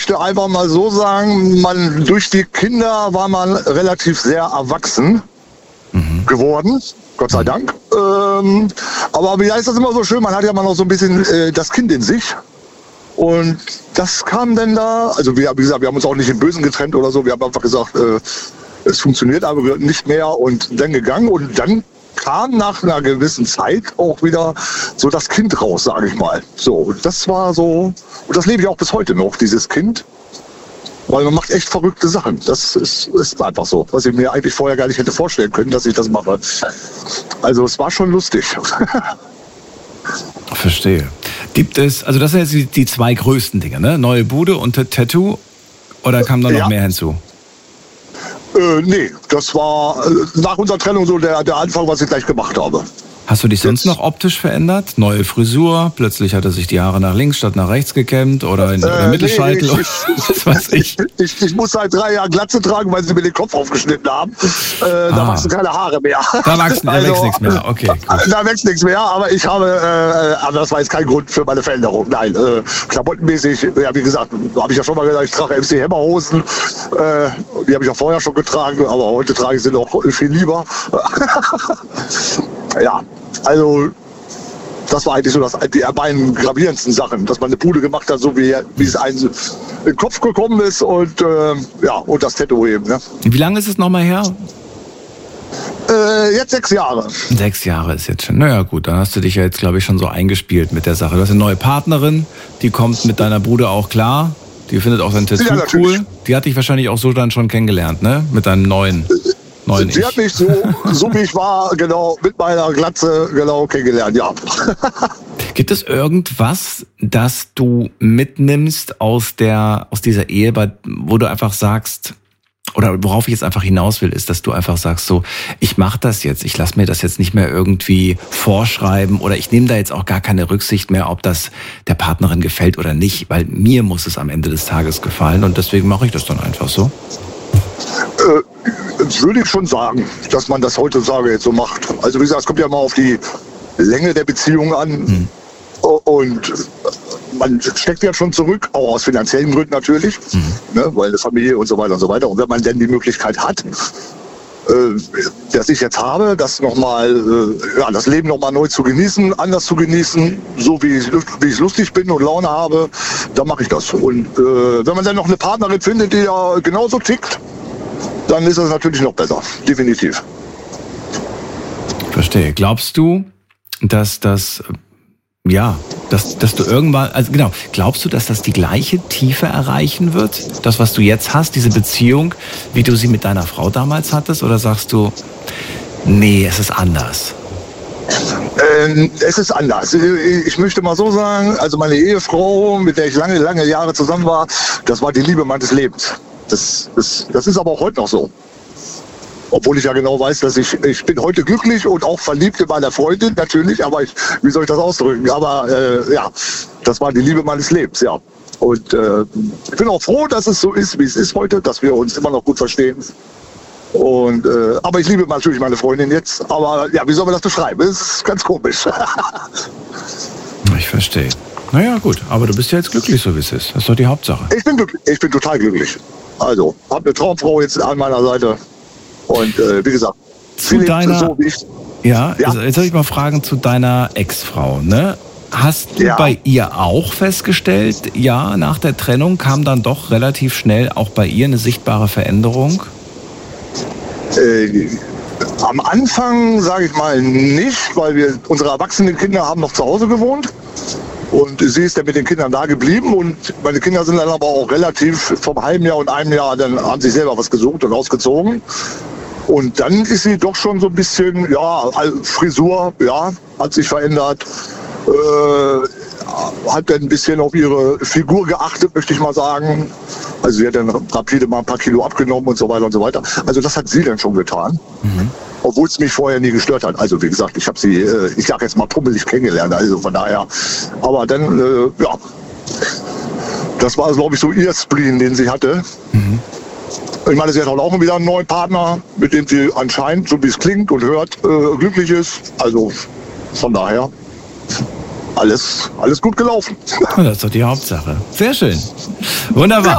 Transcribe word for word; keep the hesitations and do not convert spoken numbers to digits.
möchte einfach mal so sagen, man durch die Kinder war man relativ sehr erwachsen mhm. geworden. Gott sei Dank. Ähm, aber wie heißt das immer so schön? Man hat ja mal noch so ein bisschen äh, das Kind in sich. Und das kam dann da, also wir, wie gesagt, wir haben uns auch nicht im Bösen getrennt oder so. Wir haben einfach gesagt, äh, es funktioniert aber nicht mehr und dann gegangen. Und dann kam nach einer gewissen Zeit auch wieder so das Kind raus, sage ich mal. So, und das war so, und das lebe ich auch bis heute noch, dieses Kind. Weil man macht echt verrückte Sachen. Das ist, ist einfach so, was ich mir eigentlich vorher gar nicht hätte vorstellen können, dass ich das mache. Also es war schon lustig. Verstehe. Gibt es, also das sind jetzt die, die zwei größten Dinge, ne? Neue Bude und Tattoo, oder kam da noch ja. mehr hinzu? Äh, nee, das war äh, nach unserer Trennung so der, der Anfang, was ich gleich gemacht habe. Hast du dich sonst noch optisch verändert? Neue Frisur, plötzlich hat er sich die Haare nach links statt nach rechts gekämmt oder in der äh, Mittelscheitel? Nee, ich, ich, was weiß ich. Ich, ich muss seit drei Jahren Glatze tragen, weil sie mir den Kopf aufgeschnitten haben. Äh, ah. Da wachsen keine Haare mehr. Da, wachsen, da also, wächst nichts mehr, okay. Gut. Da wächst nichts mehr, aber ich habe, äh, aber das war jetzt kein Grund für meine Veränderung. Nein, äh, klamottenmäßig, ja wie gesagt, habe ich ja schon mal gesagt, ich trage M C Hammer-Hosen. Äh, die habe ich auch vorher schon getragen, aber heute trage ich sie noch viel lieber. Ja. Also, das war eigentlich so das, die beiden gravierendsten Sachen, dass man eine Bude gemacht hat, so wie, wie es einem in den Kopf gekommen ist und, äh, ja, und das Tattoo eben. Ne? Wie lange ist es nochmal her? Äh, jetzt sechs Jahre. Sechs Jahre ist jetzt schon. Naja, gut, dann hast du dich ja jetzt, glaube ich, schon so eingespielt mit der Sache. Du hast eine neue Partnerin, die kommt mit deiner Bude auch klar. Die findet auch dein Tattoo ja, cool. Die hat dich wahrscheinlich auch so dann schon kennengelernt, ne? Mit deinem neuen. Sie, sie hat mich so, so wie ich war, genau, mit meiner Glatze, genau, kennengelernt, ja. Gibt es irgendwas, das du mitnimmst aus der, aus dieser Ehe, wo du einfach sagst, oder worauf ich jetzt einfach hinaus will, ist, dass du einfach sagst so, ich mache das jetzt, ich lasse mir das jetzt nicht mehr irgendwie vorschreiben oder ich nehme da jetzt auch gar keine Rücksicht mehr, ob das der Partnerin gefällt oder nicht, weil mir muss es am Ende des Tages gefallen und deswegen mache ich das dann einfach so. Äh, das würde ich schon sagen, dass man das heutzutage jetzt so macht. Also wie gesagt, es kommt ja mal auf die Länge der Beziehung an. Hm. Und man steckt ja schon zurück, auch aus finanziellen Gründen natürlich, hm. ne, weil eine Familie und so weiter und so weiter. Und wenn man denn die Möglichkeit hat, äh, dass ich jetzt habe, das nochmal, äh, ja, das Leben nochmal neu zu genießen, anders zu genießen, so wie ich, wie ich lustig bin und Laune habe, dann mache ich das. Und äh, wenn man dann noch eine Partnerin findet, die ja genauso tickt, dann ist das natürlich noch besser, definitiv. Verstehe. Glaubst du, dass das, ja, dass, dass du irgendwann, also genau, glaubst du, dass das die gleiche Tiefe erreichen wird? Das, was du jetzt hast, diese Beziehung, wie du sie mit deiner Frau damals hattest? Oder sagst du, nee, es ist anders? Ähm, es ist anders. Ich möchte mal so sagen, also meine Ehefrau, mit der ich lange, lange Jahre zusammen war, das war die Liebe meines Lebens. Das, das, das ist aber auch heute noch so. Obwohl ich ja genau weiß, dass ich, ich bin heute glücklich und auch verliebt in meiner Freundin, natürlich, aber ich, wie soll ich das ausdrücken? Aber äh, ja, das war die Liebe meines Lebens, ja. Und äh, ich bin auch froh, dass es so ist, wie es ist heute, dass wir uns immer noch gut verstehen. Und, äh, aber ich liebe natürlich meine Freundin jetzt. Aber ja, wie soll man das beschreiben? Es ist ganz komisch. Ich verstehe. Naja, gut, aber du bist ja jetzt glücklich, so wie es ist. Das ist doch die Hauptsache. Ich bin glücklich. Ich bin total glücklich. Also, habe eine Traumfrau jetzt an meiner Seite. Und äh, wie gesagt, zu deiner, so wie ich. Ja, ja. Also jetzt soll ich mal fragen zu deiner Ex-Frau, ne? Hast du ja. bei ihr auch festgestellt, ja, nach der Trennung kam dann doch relativ schnell auch bei ihr eine sichtbare Veränderung? Äh, am Anfang, sage ich mal, nicht, weil wir unsere erwachsenen Kinder haben noch zu Hause gewohnt. Und sie ist dann mit den Kindern da geblieben und meine Kinder sind dann aber auch relativ vom halben Jahr und einem Jahr, dann haben sich selber was gesucht und ausgezogen. Und dann ist sie doch schon so ein bisschen, ja, Frisur, ja, hat sich verändert. Äh, hat dann ein bisschen auf ihre Figur geachtet, möchte ich mal sagen. Also sie hat dann rapide mal ein paar Kilo abgenommen und so weiter und so weiter. Also das hat sie dann schon getan. Mhm. Obwohl es mich vorher nie gestört hat. Also wie gesagt, ich habe sie, äh, ich sag jetzt mal pummelig kennengelernt. Also von daher. Aber dann, äh, ja, das war, glaube ich, so ihr Spleen, den sie hatte. Mhm. Ich meine, sie hat auch wieder einen neuen Partner, mit dem sie anscheinend, so wie es klingt und hört, äh, glücklich ist. Also von daher alles, alles gut gelaufen. Das ist doch die Hauptsache. Sehr schön. Wunderbar.